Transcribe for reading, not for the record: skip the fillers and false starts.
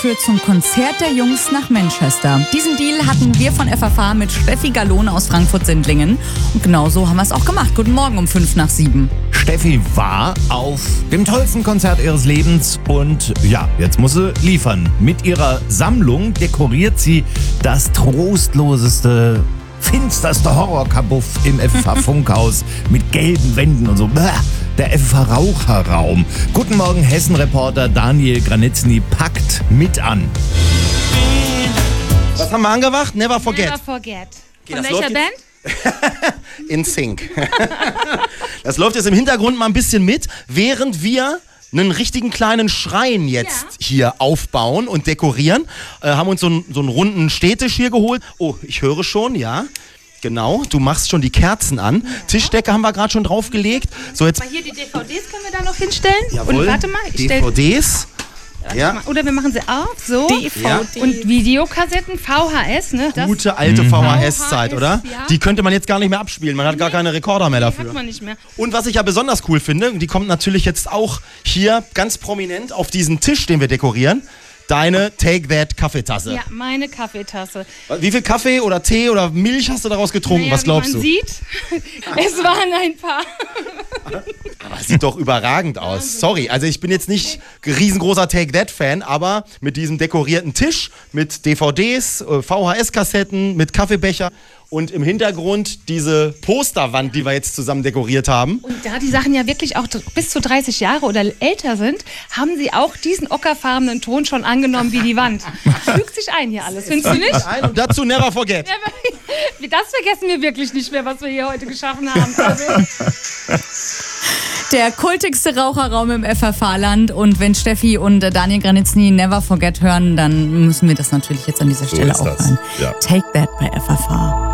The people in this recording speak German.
Führt zum Konzert der Jungs nach Manchester. Diesen Deal hatten wir von FFH mit Steffi Gallone aus Frankfurt-Sindlingen. Und genau so haben wir es auch gemacht. Guten Morgen um 6:55. Steffi war auf dem tollsten Konzert ihres Lebens und ja, jetzt muss sie liefern. Mit ihrer Sammlung dekoriert sie das trostloseste, finsterste Horrorkabuff im FFH Funkhaus mit gelben Wänden und so. Der FFH Raucherraum. Guten Morgen, Hessen-Reporter Daniel Granitzny packt mit an. Was haben wir angemacht? Never Forget. Never Forget. Okay, Von das welcher läuft Band? In Sync. Das läuft jetzt im Hintergrund mal ein bisschen mit, während wir einen richtigen kleinen Schrein jetzt hier aufbauen und dekorieren. Haben uns so einen runden Stehtisch hier geholt. Oh, ich höre schon, ja. Genau, du machst schon die Kerzen an. Tischdecke haben wir gerade schon draufgelegt. So, jetzt Aber hier die DVDs können wir da noch hinstellen. Jawohl, Und warte mal, ich stell, DVDs. Ja. oder wir machen sie auf, so. DVD. Ja. Und Videokassetten, VHS, ne? Das Gute alte VHS-Zeit, VHS, oder? ja. Die könnte man jetzt gar nicht mehr abspielen. Man hat gar keine Rekorder mehr dafür. hat man nicht mehr. Und was ich ja besonders cool finde, die kommt natürlich jetzt auch hier ganz prominent auf diesen Tisch, den wir dekorieren, deine Take That Kaffeetasse. Ja, meine Kaffeetasse. Wie viel Kaffee oder Tee oder Milch hast du daraus getrunken? Naja, Was glaubst wie man du? sieht, es waren ein paar. Aber sieht doch überragend aus. Sorry, also ich bin jetzt nicht riesengroßer Take That-Fan, aber mit diesem dekorierten Tisch, mit DVDs, VHS-Kassetten, mit Kaffeebecher und im Hintergrund diese Posterwand, die wir jetzt zusammen dekoriert haben. Und da die Sachen ja wirklich auch bis zu 30 Jahre oder älter sind, haben sie auch diesen ockerfarbenen Ton schon angenommen wie die Wand. Fügt sich ein hier alles, findest du nicht? Und dazu Never Forget. Das vergessen wir wirklich nicht mehr, was wir hier heute geschaffen haben. Also, Der kultigste Raucherraum im FFH-Land. Und wenn Steffi und Daniel Granitzny Never Forget hören, dann müssen wir das natürlich jetzt an dieser Stelle ist auch das. hören. Ja. Take That bei FFH.